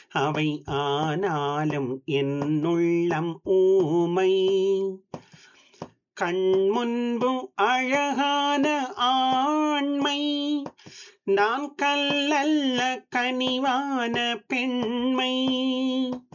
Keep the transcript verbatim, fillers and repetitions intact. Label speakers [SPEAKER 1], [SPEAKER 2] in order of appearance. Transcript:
[SPEAKER 1] அவை ஆனாலும் என் உள்ளம் ஊமை. கண் முன்பு அழகான ஆண்மை, நான் கல்லல்ல கனிவான பெண்மை.